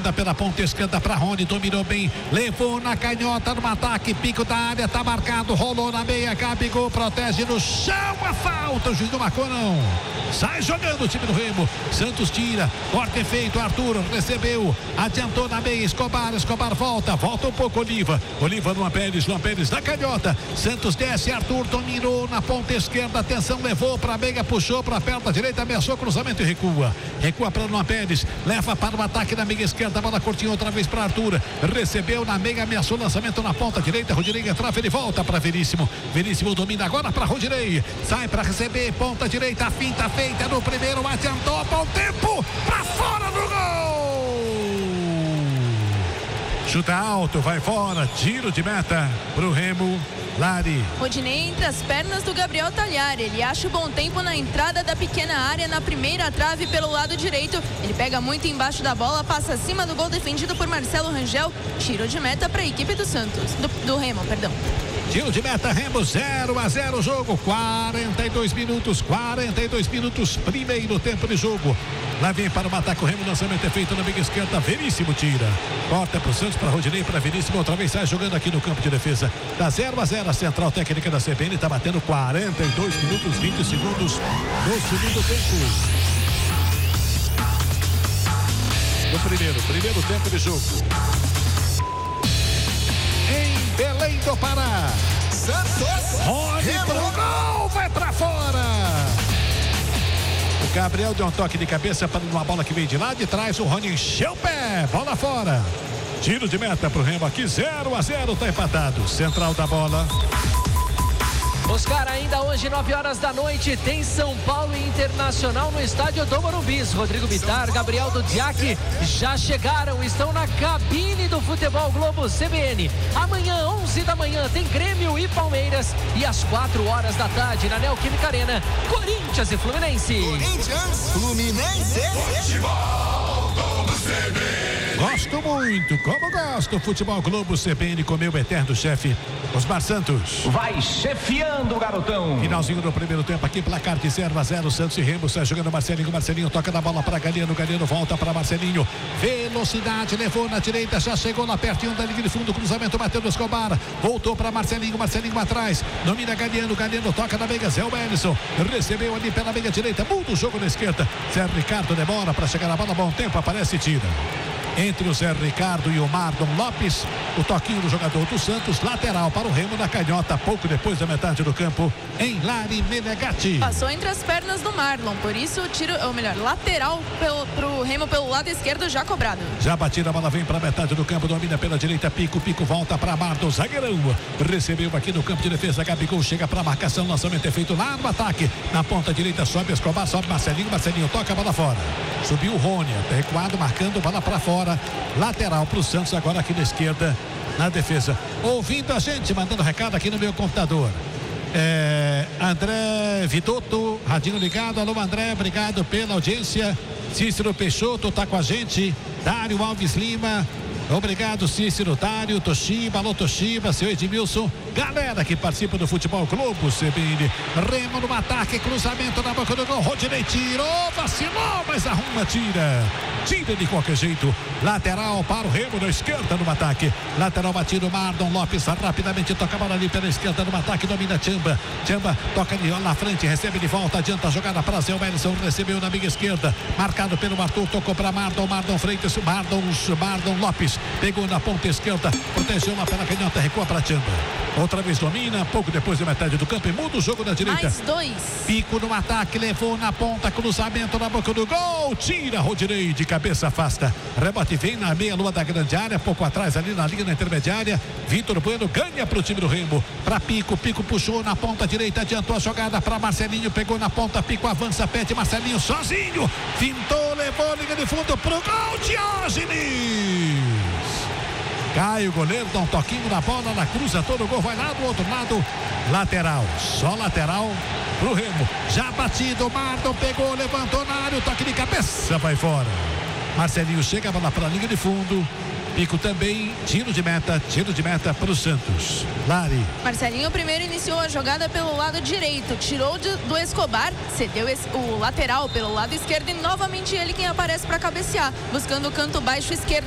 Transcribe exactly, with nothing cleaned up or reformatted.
Manda pela ponta esquerda para Rony, dominou bem, levou na canhota no ataque, pico da área, tá marcado, rolou na meia, Gabigol protege no chão, a falta, o juiz não marcou não. Sai jogando o time do Remo. Santos tira, corte feito, Arthur recebeu, adiantou na meia, Escobar, Escobar volta, volta um pouco Oliva, Oliva Luan Pérez, Luan Pérez na canhota, Santos desce, Arthur dominou na ponta esquerda, atenção, levou para a meia, puxou para a perna direita, ameaçou cruzamento e recua, recua para Luan Pérez, leva para o ataque na meia esquerda, bola curtinha outra vez para Arthur, recebeu na meia, ameaçou lançamento na ponta direita, Rodinei entrava, ele volta para Veríssimo, Veríssimo domina agora para Rodinei, sai para receber, ponta direita, a finta feita no primeiro, adiantou, bom tempo, para fora do gol! Chuta alto, vai fora, tiro de meta pro Remo. Lari. Rodinei entre as pernas do Gabriel Talhar, ele acha o bom tempo na entrada da pequena área, na primeira trave pelo lado direito, ele pega muito embaixo da bola, passa acima do gol defendido por Marcelo Rangel, tiro de meta para a equipe do Santos, do, do Remo, perdão. Tiro de meta, Remo, zero a zero jogo, quarenta e dois minutos, quarenta e dois minutos, primeiro tempo de jogo. Lá vem para o ataque o Remo, lançamento é feito na meia esquerda, Veríssimo tira. Corta para o Santos, para Rodinei, para Veríssimo, outra vez sai jogando aqui no campo de defesa. Dá zero a zero a central técnica da C B N, está batendo quarenta e dois minutos, vinte segundos no segundo tempo. No primeiro, primeiro tempo de jogo. Em Belém do Pará, Santos, Rony pro gol, vai pra fora. O Gabriel deu um toque de cabeça para uma bola que veio de lá de trás, o Rony encheu o pé, bola fora. Tiro de meta pro Remo aqui, zero a zero, tá empatado. Central da bola. Oscar, ainda hoje, nove horas da noite, tem São Paulo e Internacional no estádio do Morumbi. Rodrigo Bittar, Gabriel Dudiak já chegaram, estão na cabine do Futebol Globo C B N. Amanhã, onze da manhã, tem Grêmio e Palmeiras. E às quatro horas da tarde, na Neoquímica Arena, Corinthians e Fluminense. Corinthians, Fluminense. Futebol Globo C B N. Gosto muito, como gosto. Futebol Globo C B N com meu eterno chefe, Osmar Santos. Vai chefiando o garotão. Finalzinho do primeiro tempo aqui, placar de zero a zero, Santos e Remo, sai jogando Marcelinho, Marcelinho toca na bola para Galeno, Galeno volta para Marcelinho, velocidade, levou na direita, já chegou lá pertinho da linha de fundo, cruzamento, bateu no Escobar, voltou para Marcelinho, Marcelinho atrás, domina Galeno, Galeno toca na meia, Zé Wellison, recebeu ali pela meia direita, muda o jogo na esquerda, Zé Ricardo demora para chegar na bola, bom tempo, aparece e tira. Entre o Zé Ricardo e o Mardon Lopes, o toquinho do jogador do Santos, lateral para o Remo na canhota, pouco depois da metade do campo, em Lari Menegatti. Passou entre as pernas do Marlon, por isso o tiro, ou melhor, lateral pelo, pro Remo pelo lado esquerdo já cobrado. Já batida, a bola vem para a metade do campo, domina pela direita, Pico, Pico volta para Mardon, zagueirão, recebeu aqui no campo de defesa, Gabigol chega para a marcação, lançamento é feito lá no ataque, na ponta direita sobe Escobar, sobe Marcelinho, Marcelinho toca a bola fora, subiu o Rony, recuado, marcando, bola para fora. Lateral para o Santos agora aqui na esquerda, na defesa. Ouvindo a gente, mandando recado aqui no meu computador. É, André Vidotto, radinho ligado. Alô, André, obrigado pela audiência. Cícero Peixoto tá com a gente. Dário Alves Lima. Obrigado, Cícero, Dário, Toshiba, alô Toshiba, seu Edmilson, galera que participa do Futebol Globo C B N. Remo no ataque, cruzamento na boca do gol, Rodinei tirou, vacilou, mas arruma, tira, tira de qualquer jeito, lateral para o Remo na esquerda no ataque, lateral batido, Mardon Lopes rapidamente toca a bola ali pela esquerda no ataque, domina Tchamba, Tchamba toca ali na frente, recebe de volta, adianta a jogada para Zé Wellison, recebeu na meia esquerda, marcado pelo Arthur, tocou para Mardon, Mardon Freitas, Mardon, Mardon Lopes, pegou na ponta esquerda, protegeu lá pela canhota, recua para Tchamba. Outra vez domina, pouco depois da metade do campo e muda o jogo na direita. Mais dois. Pico no ataque, levou na ponta, cruzamento na boca do gol, tira Rodinei, de cabeça afasta. Rebote vem na meia-lua da grande área, pouco atrás ali na linha na intermediária. Vitor Bueno ganha para o time do Remo. Para Pico, Pico puxou na ponta direita, adiantou a jogada para Marcelinho, pegou na ponta, Pico avança, pede Marcelinho sozinho. Fintou, levou, linha de fundo pro gol, Diógenes. Cai o goleiro, dá um toquinho na bola, na cruza, todo gol vai lá do outro lado, lateral, só lateral pro Remo, já batido, Mardon pegou, levantou na área, o toque de cabeça, vai fora. Marcelinho chega, bola para a linha de fundo, Pico também, tiro de meta, tiro de meta para o Santos. Lari. Marcelinho primeiro iniciou a jogada pelo lado direito, tirou de, do Escobar, cedeu esse, o lateral pelo lado esquerdo e novamente ele quem aparece para cabecear, buscando o canto baixo esquerdo.